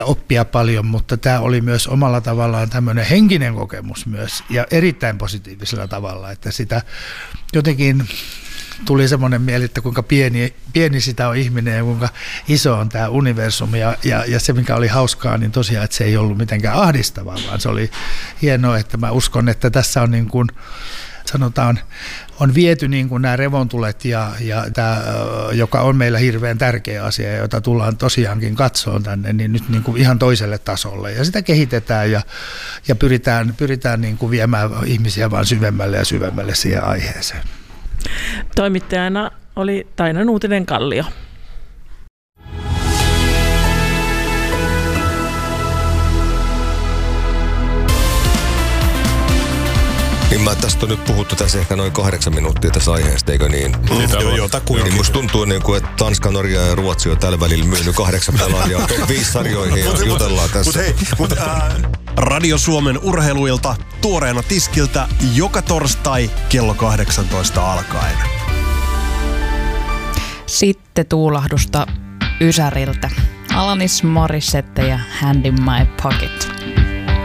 oppia paljon, mutta tämä oli myös omalla tavallaan tämmöinen henkinen kokemus myös ja erittäin positiivisella tavalla, että sitä jotenkin tuli semmoinen mieli, että kuinka pieni sitä on ihminen ja kuinka iso on tämä universumi ja se mikä oli hauskaa, niin tosiaan, että se ei ollut mitenkään ahdistavaa, vaan se oli hienoa, että mä uskon, että tässä on niin kuin sanotaan, on viety niin kuin nämä revontulet ja tämä, joka on meillä hirveän tärkeä asia, jota tullaan tosiaankin katsomaan tänne, niin nyt niin kuin ihan toiselle tasolle. Ja sitä kehitetään ja pyritään niin kuin viemään ihmisiä vaan syvemmälle ja syvemmälle siihen aiheeseen. Toimittajana oli Taina Nuutinen-Kallio. Niin tästä on nyt puhuttu tässä ehkä noin 8 minuuttia tässä aiheesta, eikö niin? Niin musta tuntuu, että Tanska, Norja ja Ruotsi on tällä välillä myynyt 8 pelaajaa top 5 sarjoihin ja jutellaan tässä. Radio Suomen urheiluilta tuoreena tiskiltä joka torstai kello 18 alkaen. Sitten tuulahdusta Ysäriltä. Alanis Morissette ja Hand in My Pocket.